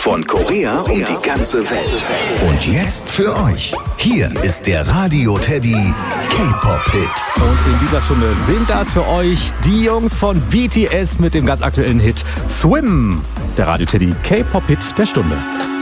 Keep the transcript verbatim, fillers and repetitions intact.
Von Korea um die ganze Welt. Und jetzt für euch. Hier ist der Radio Teddy K-Pop-Hit. Und in dieser Stunde sind das für euch die Jungs von B T S mit dem ganz aktuellen Hit Swim. Der Radio Teddy K-Pop-Hit der Stunde.